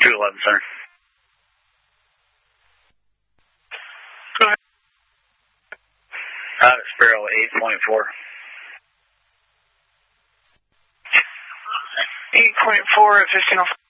211, sir. Go ahead. Sparrow 8.4. 8.4 at 1505.